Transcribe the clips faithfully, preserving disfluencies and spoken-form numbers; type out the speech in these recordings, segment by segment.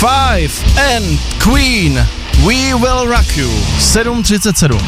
Five and Queen, We Will Rock You, sedm třicet sedm.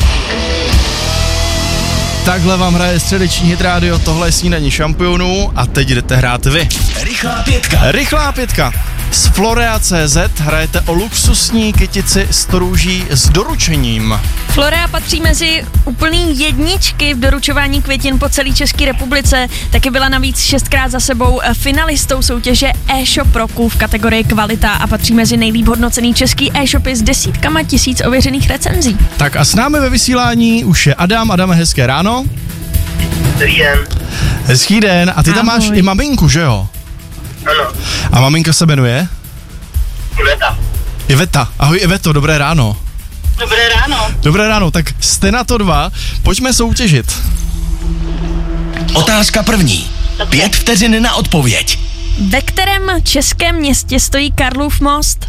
Takhle vám hraje středeční hit rádio, tohle je Snídaní šampionů a teď jdete hrát vy. Rychlá pětka. Rychlá pětka. Z Florea tečka cé zet hrajete o luxusní kytici z růží s doručením. Florea patří mezi úplný jedničky v doručování květin po celé České republice. Taky byla navíc šestkrát za sebou finalistou soutěže e-shop roku v kategorii kvalita a patří mezi nejlíp hodnocený český e-shopy s desítkama tisíc ověřených recenzí. Tak a s námi ve vysílání už je Adam. Adame, hezké ráno. Dobrý den. Hezký den. A ty tam Ahoj. máš i maminku, že jo? Ano. A maminka se jmenuje? Iveta. Iveta. Ahoj Iveto, dobré ráno. Dobré ráno. Dobré ráno, tak jste na to dva, pojďme soutěžit. Otázka první. Pět vteřin na odpověď. Ve kterém českém městě stojí Karlův most?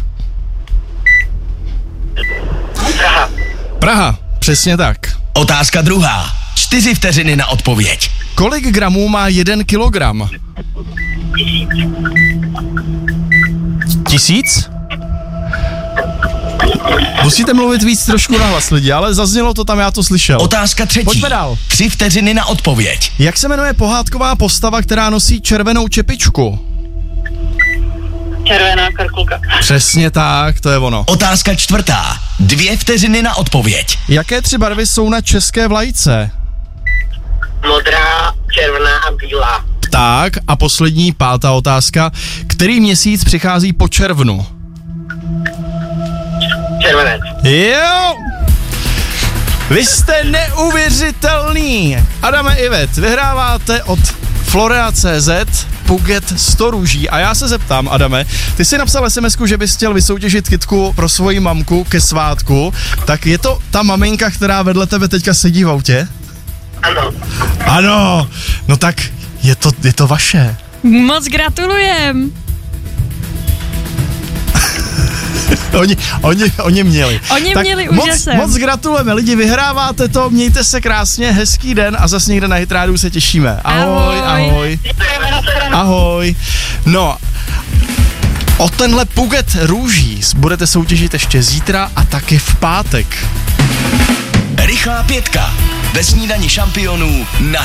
Praha. Praha, přesně tak. Otázka druhá. Čtyři vteřiny na odpověď. Kolik gramů má jeden kilogram? Tisíc? Musíte mluvit víc trošku nahlas lidi, ale zaznělo to tam, já to slyšel. Otázka třetí. Pojďme dál. Tři vteřiny na odpověď. Jak se jmenuje pohádková postava, která nosí červenou čepičku? Červená karkulka. Přesně tak, to je ono. Otázka čtvrtá. Dvě vteřiny na odpověď. Jaké tři barvy jsou na české vlajce? Modrá, červená a bílá. Tak, a poslední, pátá otázka. Který měsíc přichází po červnu? Červenec. Jo! Vy jste neuvěřitelný! Adame, Ivet, vyhráváte od Florea tečka cé zet Puget sto růží a já se zeptám, Adame, ty jsi napsal es em esku, že bys chtěl vysoutěžit kytku pro svoji mamku ke svátku, tak je to ta maminka, která vedle tebe teďka sedí v autě? Ano. Ano, no tak je to, je to vaše. Moc gratulujem. Oni, oni, oni měli. Oni tak měli moc, úžasem. moc gratulujeme, lidi, vyhráváte to, mějte se krásně, hezký den a zase někde na Hit Rádiu se těšíme. Ahoj, ahoj. Ahoj. ahoj. No, o tenhle Puget růží budete soutěžit ještě zítra a taky v pátek. Rychlá pětka. Ve Snídani šampionů na